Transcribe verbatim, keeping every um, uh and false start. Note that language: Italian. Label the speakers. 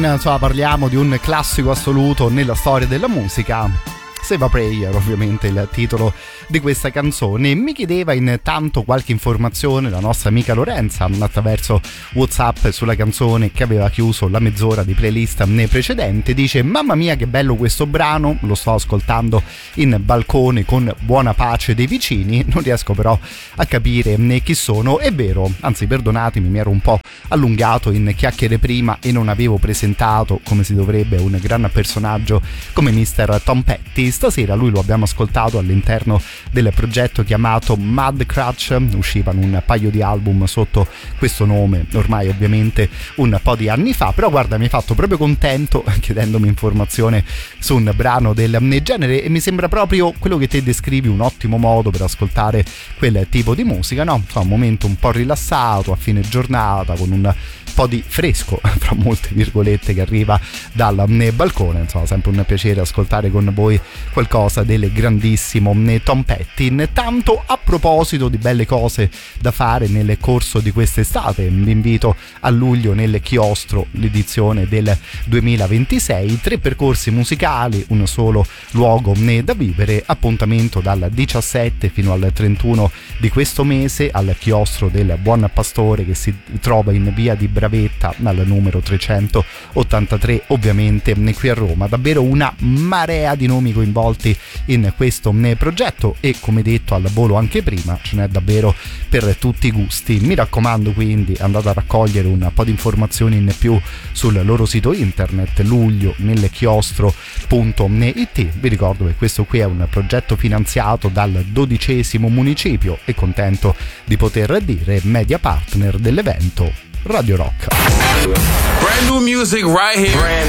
Speaker 1: Insomma, parliamo di un classico assoluto nella storia della musica. Save a Prayer, ovviamente il titolo di questa canzone. Mi chiedeva intanto qualche informazione la nostra amica Lorenza attraverso WhatsApp sulla canzone che aveva chiuso la mezz'ora di playlist precedente. Dice: mamma mia che bello questo brano, lo sto ascoltando in balcone con buona pace dei vicini, non riesco però a capire né chi sono. È vero, anzi perdonatemi, mi ero un po' allungato in chiacchiere prima e non avevo presentato come si dovrebbe un gran personaggio come mister Tom Petty. Stasera lui lo abbiamo ascoltato all'interno del progetto chiamato Mad Crutch, uscivano un paio di album sotto questo nome ormai ovviamente un po' di anni fa, però guarda, mi hai fatto proprio contento chiedendomi informazione su un brano del genere e mi sembra proprio quello che te descrivi un ottimo modo per ascoltare quel tipo di musica, no? Insomma, un momento un po' rilassato a fine giornata con un po' di fresco, fra molte virgolette, che arriva dal balcone. Insomma, sempre un piacere ascoltare con voi qualcosa del grandissimo Tom Petty. Intanto, a proposito di belle cose da fare nel corso di quest'estate, vi invito a luglio nel Chiostro l'edizione del duemilaventisei, tre percorsi musicali, un solo luogo da vivere, appuntamento dal diciassette fino al trentuno di questo mese al Chiostro del Buon Pastore, che si trova in via di Bravetta al numero trecentottantatré, ovviamente qui a Roma. Davvero una marea di nomi coinvolti in questo progetto e, come detto al volo anche prima, ce n'è davvero per tutti i gusti. Mi raccomando, quindi andate a raccogliere un po' di informazioni in più sul loro sito internet luglio nel chiostro punto it. Vi ricordo che questo qui è un progetto finanziato dal dodicesimo municipio e contento di poter dire media partner dell'evento Radio Rock.
Speaker 2: Brand new music right here. Brand